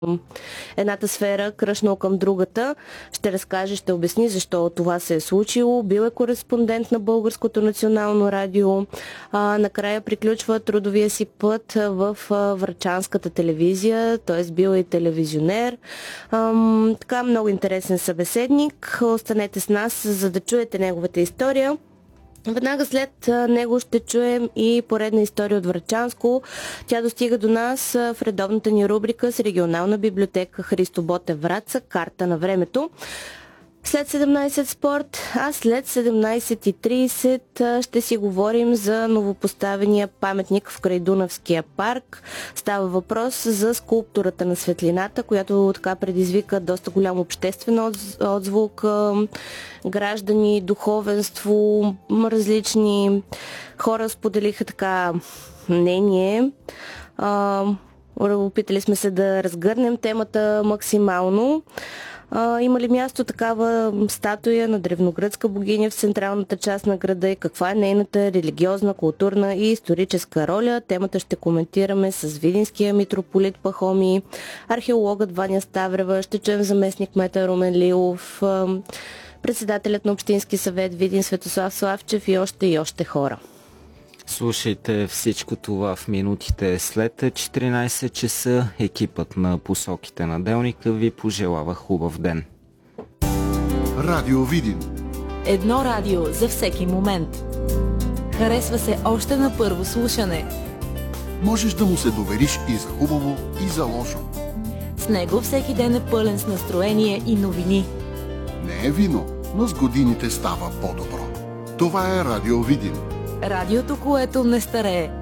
едната сфера, кръшнал към другата. Ще разкаже, ще обясни защо това се е случило. Бил е кореспондент на Българското национално радио. Накрая приключва трудовия си път в врачанската телевизия, т.е. бил и телевизионер. Така, много интересен събеседник. Останете с нас, за да чуете неговата история. Веднага след него ще чуем и поредна история от Врачанско. Тя достига до нас в редовната ни рубрика с регионална библиотека Христо Ботев Враца, карта на времето. След 17 спорт, а след 17:30 ще си говорим за новопоставения паметник в край Дунавския парк. Става въпрос за скулптурата на светлината, която така предизвика доста голям обществен отзвук. Граждани, духовенство, различни хора споделиха така мнение. Опитали сме се да разгърнем темата максимално. Има ли място такава статуя на древногръцка богиня в централната част на града и каква е нейната религиозна, културна и историческа роля? Темата ще коментираме с видинския митрополит Пахомий, археологът Ваня Ставрева, ще чуем заместник кмета Румен Лилов, председателят на Общински съвет Видин Светослав Славчев и още хора. Слушайте всичко това в минутите след 14 часа. Екипът на Посоките на Делника ви пожелава хубав ден. Радио Видин. Едно радио за всеки момент. Харесва се още на първо слушане. Можеш да му се довериш и за хубаво, и за лошо. С него всеки ден е пълен с настроение и новини. Не е вино, но с годините става по-добро. Това е Радио Видин. Радиото, което не старее.